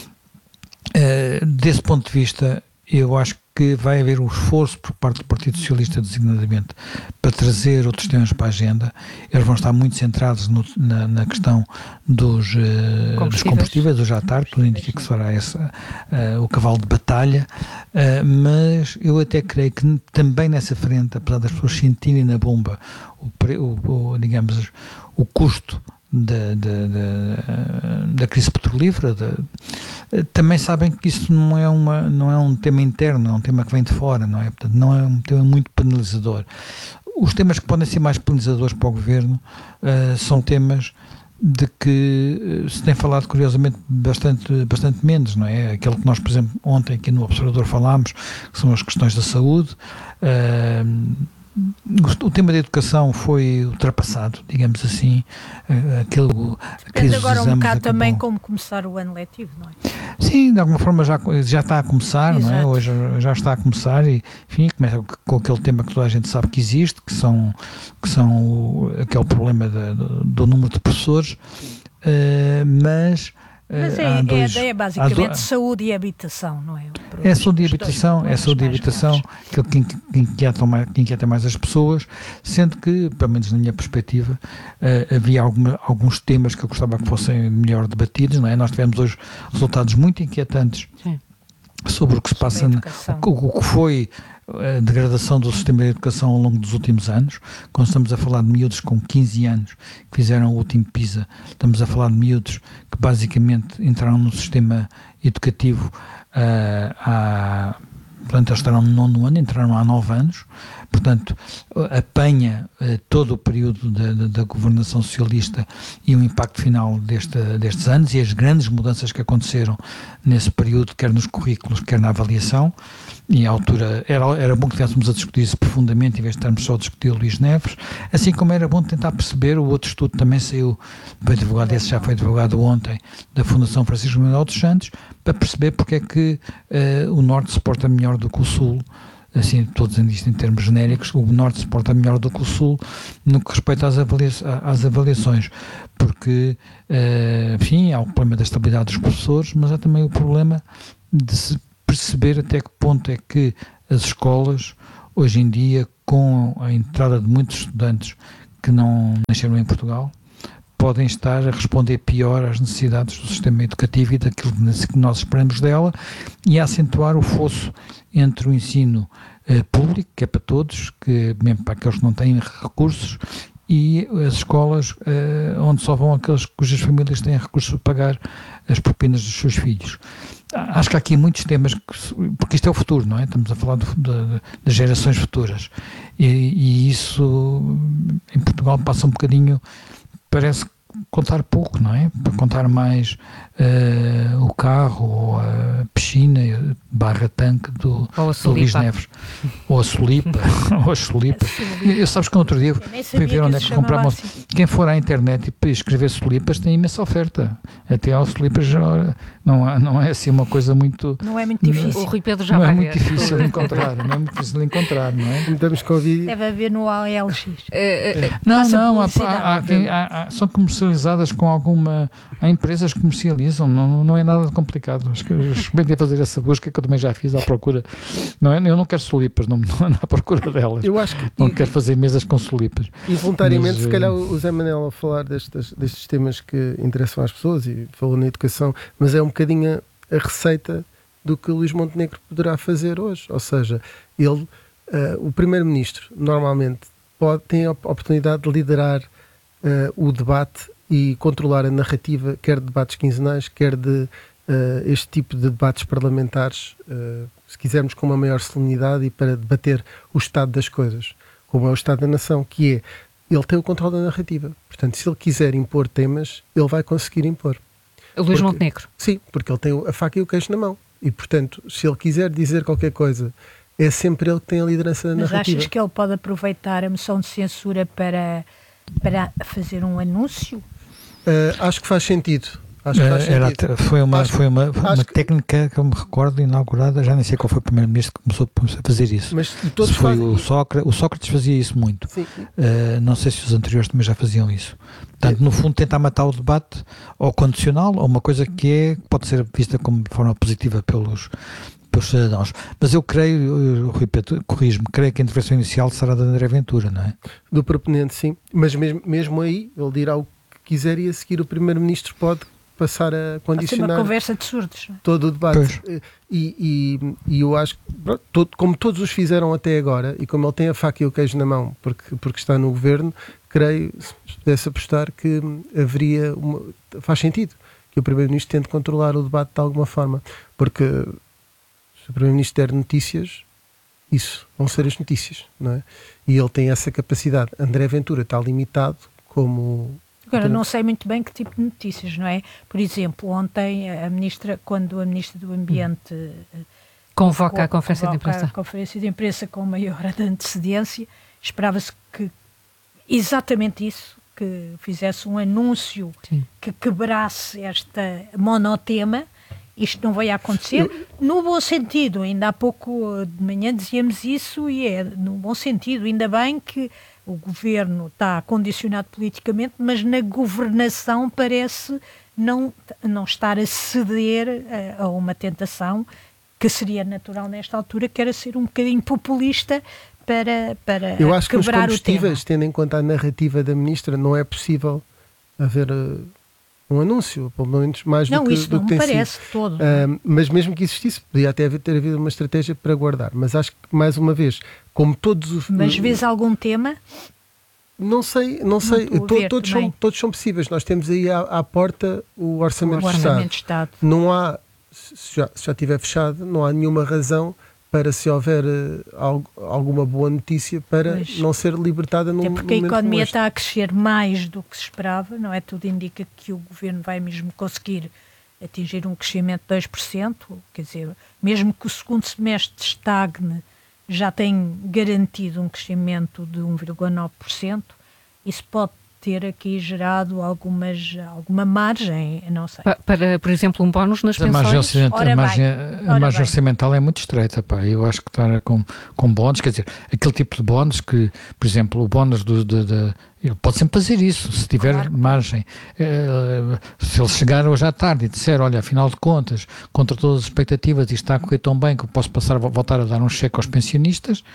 G: Uh, desse ponto de vista, eu acho que vai haver um esforço por parte do Partido Socialista, designadamente, para trazer outros temas para a agenda. Eles vão estar muito centrados no, na, na questão dos, uh, combustíveis. dos combustíveis, hoje à tarde, tudo indica que será esse, uh, o cavalo de batalha, uh, mas eu até creio que também nessa frente, apesar das pessoas sentirem na bomba o, o, o, digamos, o custo Da, da, da, da crise petrolífera, da, também sabem que isso não é, uma, não é um tema interno, é um tema que vem de fora, não é? Portanto, não é um tema muito penalizador. Os temas que podem ser mais penalizadores para o Governo uh, são temas de que se tem falado curiosamente bastante, bastante menos, não é? Aquele que nós, por exemplo, ontem aqui no Observador falámos, que são as questões da saúde. Uh, O tema da educação foi ultrapassado, digamos assim. Aquele,
I: Depende agora um bocado também como começar o ano letivo, não é?
G: Sim, de alguma forma já, já está a começar, Exato. Não é? Hoje já está a começar e, enfim, começa com aquele tema que toda a gente sabe que existe, que são, que são o, que é o problema de, do, do número de professores, uh, mas...
I: Mas é, dois, é, é basicamente do... saúde e habitação, não é?
G: É saúde e habitação, é saúde e habitação que, que, que, inquieta mais, que inquieta mais as pessoas, sendo que, pelo menos na minha perspectiva, uh, havia alguma, alguns temas que eu gostava que fossem melhor debatidos, não é? Nós tivemos hoje resultados muito inquietantes Sim. sobre o que se passa, na, o, o que foi a degradação do sistema de educação ao longo dos últimos anos. Quando estamos a falar de miúdos com quinze anos que fizeram o último PISA, estamos a falar de miúdos que basicamente entraram no sistema educativo uh, há portanto eles estarão no nono ano, entraram há nove anos, portanto apanha eh, todo o período da, da, da governação socialista e o impacto final deste, destes anos e as grandes mudanças que aconteceram nesse período, quer nos currículos, quer na avaliação, e à altura era, era bom que estivéssemos a discutir isso profundamente em vez de estarmos só a discutir o Luís Neves, assim como era bom tentar perceber, o outro estudo também saiu, foi divulgado, esse já foi divulgado ontem, da Fundação Francisco Manuel dos Santos, para perceber porque é que uh, o Norte se porta melhor do que o Sul, assim, todos isto em termos genéricos, o Norte se porta melhor do que o Sul no que respeita às, avalia às avaliações, porque, uh, enfim, há o problema da estabilidade dos professores, mas há também o problema de se perceber até que ponto é que as escolas, hoje em dia, com a entrada de muitos estudantes que não nasceram em Portugal, podem estar a responder pior às necessidades do sistema educativo e daquilo que nós esperamos dela, e a acentuar o fosso entre o ensino eh, público, que é para todos, que mesmo para aqueles que não têm recursos, e as escolas eh, onde só vão aqueles cujas famílias têm recursos para pagar as propinas dos seus filhos. Acho que há aqui muitos temas, que, porque isto é o futuro, não é? Estamos a falar das gerações futuras, e, e isso em Portugal passa um bocadinho, parece contar pouco, não é? Para contar mais uh, o carro ou a piscina barra tanque do, do Luís Neves, ou a solipa, ou a solipa. Eu sabes que no outro dia fui ver onde é que compravam. Assim. Quem for à internet e escrever solipas tem imensa oferta. Até aos solipas não, não é assim uma coisa muito.
I: Não é muito difícil.
F: O Rui Pedro já
G: não
F: vai
G: é
F: ver.
G: muito difícil de encontrar, não é muito difícil de encontrar, não é?
H: Estamos com o vídeo.
I: Deve haver no A L X.
F: Uh, uh,
G: não, não, há, há, há, há, são comercializadas com alguma. Há empresas que comercializam, não, não é nada de complicado. Acho que experimentei fazer essa busca que eu também já fiz à procura. Não é? Eu não quero solipas, não, não ando à procura delas.
H: Eu acho que.
G: Não e, quero fazer mesas com solipas.
H: Involuntariamente,
G: mas,
H: se calhar o Zé Manel a falar destes, destes temas que interessam às pessoas e falou na educação, mas é um bocadinho a, a receita do que o Luís Montenegro poderá fazer hoje. Ou seja, ele, uh, o Primeiro-Ministro, normalmente pode, tem a oportunidade de liderar uh, o debate e controlar a narrativa, quer de debates quinzenais, quer de uh, este tipo de debates parlamentares, uh, se quisermos com uma maior solenidade e para debater o estado das coisas, como é o estado da nação, que é, ele tem o controle da narrativa. Portanto, se ele quiser impor temas, ele vai conseguir impor.
F: O Luís
H: porque,
F: Montenegro.
H: Sim, porque ele tem a faca e o queijo na mão. E, portanto, se ele quiser dizer qualquer coisa, é sempre ele que tem a liderança da
I: Mas
H: narrativa.
I: achas que ele pode aproveitar a moção de censura para, para fazer um anúncio?
H: Uh, acho que faz sentido. Acho que faz
G: Era,
H: sentido.
G: foi uma,
H: acho,
G: foi uma, uma
H: que...
G: técnica que eu me recordo inaugurada, já nem sei qual foi o primeiro-ministro que começou a fazer isso.
H: Mas todos
G: se foi
H: fazem...
G: o Sócrates, o Sócrates fazia isso muito. Uh, não sei se os anteriores também já faziam isso. Portanto, no fundo, tentar matar o debate ou condicional, ou uma coisa que é, pode ser vista como de forma positiva pelos, pelos cidadãos. Mas eu creio, Rui Pedro, corrijo-me, creio que a intervenção inicial será da André Ventura, não é?
H: Do proponente, sim. Mas mesmo, mesmo aí, ele dirá o que quiser e a seguir o Primeiro-Ministro pode passar a condicionar
I: uma conversa de surdos.
H: todo o debate. E, e, e eu acho que, todo, como todos os fizeram até agora, e como ele tem a faca e o queijo na mão, porque, porque está no governo, creio, se pudesse apostar, que haveria uma, faz sentido que o Primeiro-Ministro tente controlar o debate de alguma forma, porque se o Primeiro-Ministro der notícias, isso vão ser as notícias, não é? E ele tem essa capacidade. André Ventura está limitado como...
I: Agora, não sei muito bem que tipo de notícias, não é? Por exemplo, ontem a ministra, quando a ministra do Ambiente hum.
F: convoca a conferência de imprensa.
I: a conferência de imprensa com maior antecedência, esperava-se que exatamente isso, que fizesse um anúncio Sim. que quebrasse esta monotema. Isto não vai acontecer, Eu... no bom sentido. Ainda há pouco de manhã dizíamos isso e é no bom sentido. Ainda bem que o governo está condicionado politicamente, mas na governação parece não, não estar a ceder a, a uma tentação que seria natural nesta altura, que era ser um bocadinho populista para, para
H: Eu acho
I: quebrar
H: que os combustíveis,
I: o tema.
H: Tendo em conta a narrativa da ministra, não é possível haver... Uh... um anúncio, pelo menos mais
I: não,
H: do que,
I: isso
H: do
I: não
H: que tem
I: me parece
H: sido.
I: todo.
H: Uh, mas mesmo que existisse, podia até haver, ter havido uma estratégia para guardar. Mas acho que, mais uma vez, como todos os...
I: Mas vês algum tema?
H: Não sei, não sei.
I: Não
H: to, todos, são, todos são possíveis. Nós temos aí à, à porta o Orçamento,
I: o orçamento
H: de, Estado.
I: de Estado.
H: Não há, se já, se já estiver fechado, não há nenhuma razão para se houver uh, algo, alguma boa notícia para
I: pois,
H: não ser libertada num
I: momento. Porque a economia
H: este.
I: está a crescer mais do que se esperava, não é? Tudo indica que o governo vai mesmo conseguir atingir um crescimento de dois por cento, quer dizer, mesmo que o segundo semestre estagne, já tem garantido um crescimento de um vírgula nove por cento. Isso pode ter aqui gerado algumas, alguma margem, não sei.
F: Para, para, por exemplo, um bónus nas
G: a margem,
F: pensões?
G: orçamental, a margem, a margem orçamental é muito estreita, pá. Eu acho que estar com, com bónus, quer dizer, aquele tipo de bónus que, por exemplo, o bónus do, do, do ele pode sempre fazer isso, se tiver claro. margem. Uh, se ele chegar hoje à tarde e disser, olha, afinal de contas, contra todas as expectativas, isto está a correr tão bem que eu posso passar, voltar a dar um cheque aos pensionistas,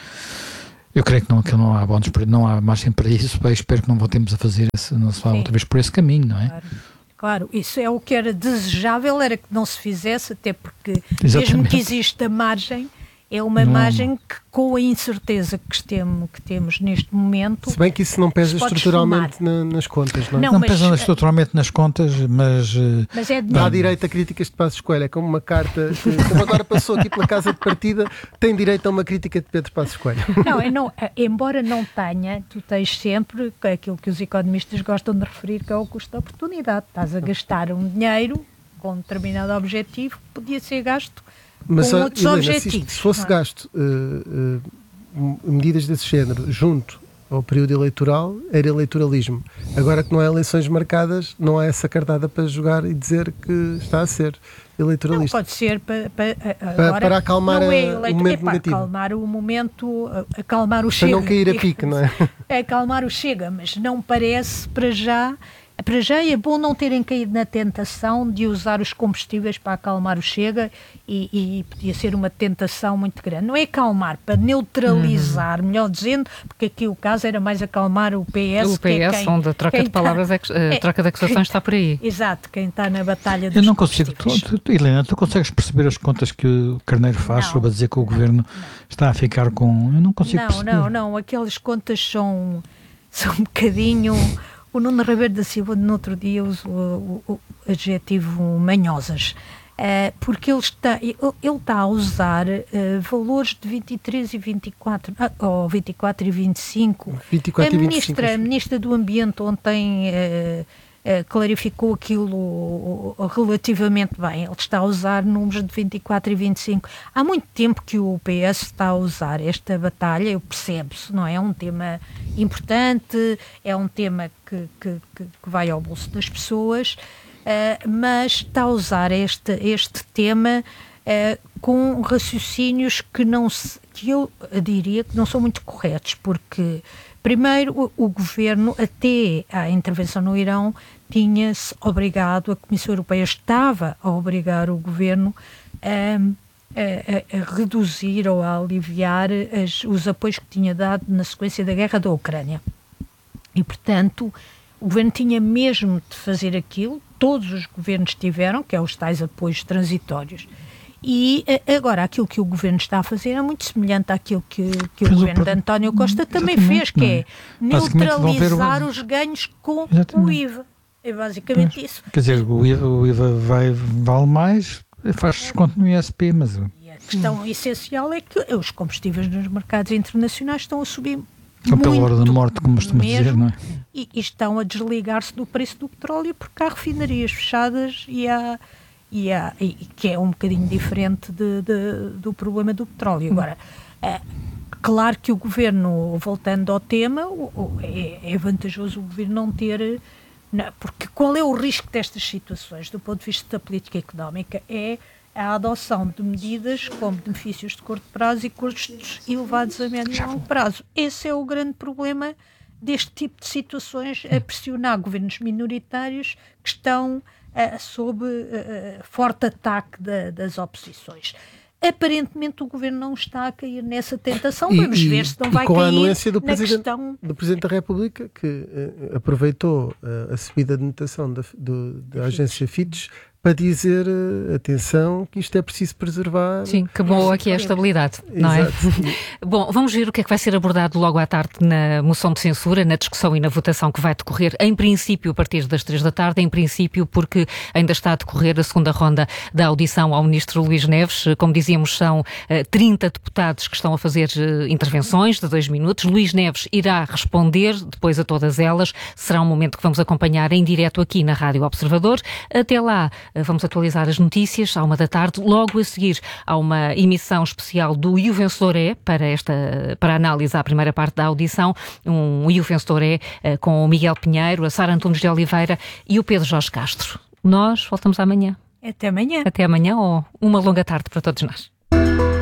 G: eu creio que não, que não há bónus, não há margem para isso, bem, espero que não voltemos a fazer, esse, não se vá outra vez por esse caminho, não é?
I: Claro. Claro, isso é o que era desejável, era que não se fizesse, até porque
G: Exatamente.
I: mesmo que exista margem, é uma
G: não.
I: margem que, com a incerteza que temos, que temos neste momento...
H: Se bem que isso não pesa estruturalmente na, nas contas, não é?
G: Não, não mas, pesa estruturalmente nas contas, mas...
I: mas é
H: dá direito a críticas de Passos Coelho, é como uma carta, que, como agora passou aqui pela casa de partida, tem direito a uma crítica de Pedro Passos Coelho.
I: Não, eu não, embora não tenha, tu tens sempre aquilo que os economistas gostam de referir, que é o custo da oportunidade. Estás a gastar um dinheiro com um determinado objetivo que podia ser gasto
H: Mas,
I: com outros
H: Helena,
I: objetivos.
H: Se, se fosse
I: não é?
H: gasto uh, uh, medidas desse género junto ao período eleitoral, era eleitoralismo. Agora que não há eleições marcadas, não há essa cartada para jogar e dizer que está a ser eleitoralista.
I: Não, pode ser para, para,
H: agora, para acalmar
I: não é
H: eleito, o momento
I: é para
H: negativo.
I: acalmar o momento, acalmar o
H: para
I: chega.
H: Para não cair a pique, não é?
I: É acalmar o chega, mas não parece para já... Para já é bom não terem caído na tentação de usar os combustíveis para acalmar o chega e, e podia ser uma tentação muito grande. Não é acalmar, para neutralizar, uhum. melhor dizendo, porque aqui o caso era mais acalmar o P S.
F: O P S,
I: que é quem,
F: onde a troca de palavras, está, é, a troca de acusações está por aí.
I: Exato, quem está na batalha dos
G: Eu não consigo, tu, tu, Helena, tu consegues perceber as contas que o Carneiro faz
I: não,
G: sobre a dizer que o
I: não,
G: governo
I: não.
G: está a ficar com... Eu não consigo
I: não,
G: perceber.
I: Não, não, não, aquelas contas são, são um bocadinho... O Nuno Ribeiro da Silva, no outro dia, usou o, o, o adjetivo manhosas, uh, porque ele está, ele, ele está a usar uh, valores de vinte e três e vinte e quatro, uh, ou vinte e quatro e vinte e cinco.
H: vinte e quatro
I: a,
H: e vinte e cinco,
I: ministra, a Ministra do Ambiente ontem uh, uh, clarificou aquilo uh, relativamente bem. Ele está a usar números de vinte e quatro e vinte e cinco. Há muito tempo que o P S está a usar esta batalha, eu percebo-se, não é? É um tema importante, é um tema que, que, que vai ao bolso das pessoas, uh, mas está a usar este, este tema uh, com raciocínios que, não se, que eu diria que não são muito corretos, porque primeiro o, o governo, até à intervenção no Irão, tinha-se obrigado, a Comissão Europeia estava a obrigar o governo a A, a, a reduzir ou a aliviar as, os apoios que tinha dado na sequência da guerra da Ucrânia. E, portanto, o governo tinha mesmo de fazer aquilo, todos os governos tiveram, que é os tais apoios transitórios. E agora aquilo que o governo está a fazer é muito semelhante àquilo que, que o governo de António Costa também fez, que é neutralizar os ganhos com o I V A. É basicamente
G: pois,
I: isso.
G: Quer dizer, o I V A, o I V A vai, vale mais... Faz desconto no I S P, mas...
I: E a questão essencial é que os combustíveis nos mercados internacionais estão a subir
G: Só
I: muito,
G: pela hora da morte, como costuma dizer, não é?
I: E, e estão a desligar-se do preço do petróleo porque há refinarias fechadas e há... E há e, que é um bocadinho diferente de, de, do problema do petróleo. Agora, é, claro que o governo, voltando ao tema, o, o, é, é vantajoso o governo não ter... Não, porque qual é o risco destas situações, do ponto de vista da política económica? É a adoção de medidas com benefícios de curto prazo e custos elevados a médio e longo prazo. Esse é o grande problema deste tipo de situações, a pressionar governos minoritários que estão uh, sob uh, forte ataque da, das oposições. Aparentemente o governo não está a cair nessa tentação. Vamos
H: e,
I: ver se não
H: e
I: vai
H: com
I: cair
H: a anuência do
I: na
H: presidente,
I: questão...
H: do Presidente da República, que uh, aproveitou uh, a subida de notação da, do, da agência Fitch para dizer, atenção, que isto é preciso preservar.
F: Sim, que bom aqui é a estabilidade, não é? Bom, vamos ver o que é que vai ser abordado logo à tarde na moção de censura, na discussão e na votação que vai decorrer, em princípio, a partir das três da tarde, em princípio, porque ainda está a decorrer a segunda ronda da audição ao ministro Luís Neves. Como dizíamos, são trinta deputados que estão a fazer intervenções de dois minutos. Luís Neves irá responder depois a todas elas. Será um momento que vamos acompanhar em direto aqui na Rádio Observador. Até lá, vamos atualizar as notícias à uma da tarde. Logo a seguir, há uma emissão especial do E o Vencedor é, para, esta, para análise à primeira parte da audição. Um E o Vencedor é com o Miguel Pinheiro, a Sara Antunes de Oliveira e o Pedro Jorge Castro. Nós voltamos amanhã.
I: Até amanhã.
F: Até amanhã ou uma longa tarde para todos nós.